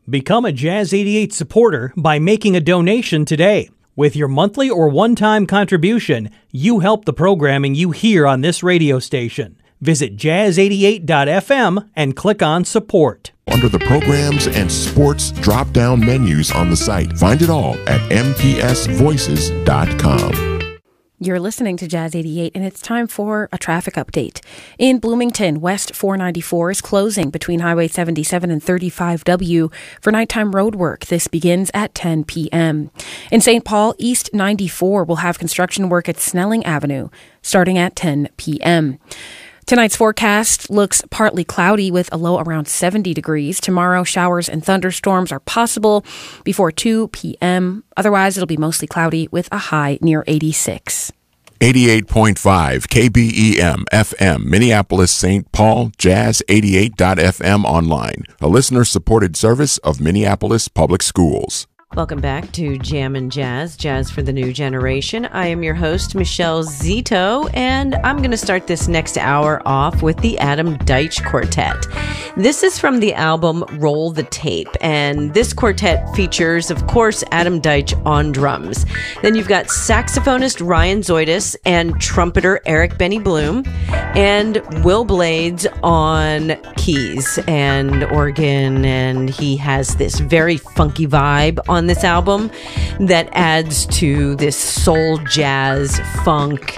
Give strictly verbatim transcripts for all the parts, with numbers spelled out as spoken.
Become a Jazz eighty-eight supporter by making a donation today. With your monthly or one-time contribution, you help the programming you hear on this radio station. Visit jazz eighty-eight dot f m and click on Support. Under the Programs and Sports drop-down menus on the site. Find it all at m p s voices dot com. You're listening to Jazz eighty-eight, and it's time for a traffic update. In Bloomington, West four ninety-four is closing between Highway seventy-seven and thirty-five W for nighttime road work. This begins at ten p.m. In Saint Paul, East ninety-four will have construction work at Snelling Avenue starting at ten p.m. Tonight's forecast looks partly cloudy with a low around seventy degrees. Tomorrow, showers and thunderstorms are possible before two p.m. Otherwise, it'll be mostly cloudy with a high near eighty-six. eighty-eight point five K B E M F M, Minneapolis, Saint Paul, jazz eighty-eight dot f m online, a listener-supported service of Minneapolis Public Schools. Welcome back to Jam and Jazz, Jazz for the New Generation. I am your host, Michelle Zito, and I'm going to start this next hour off with the Adam Deitch Quartet. This is from the album Roll the Tape, and this quartet features, of course, Adam Deitch on drums. Then you've got saxophonist Ryan Zoidis and trumpeter Eric Benny Bloom, and Will Blades on keys and organ, and he has this very funky vibe on this album that adds to this soul jazz funk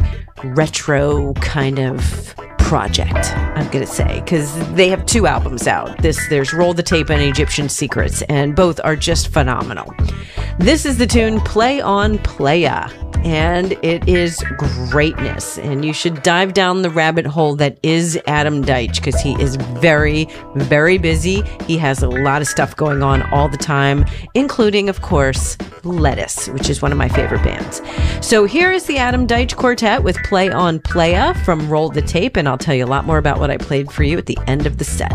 retro kind of project, I'm gonna say, because they have two albums out. This there's Roll the Tape and Egyptian Secrets, and both are just phenomenal. This is the tune Play on Playa, and it is greatness, and you should dive down the rabbit hole that is Adam Deitch, because he is very, very busy. He has a lot of stuff going on all the time, including, of course, Lettuce, which is one of my favorite bands. So here is the Adam Deitch Quartet with Play on Playa from Roll the Tape, and I'll tell you a lot more about what I played for you at the end of the set.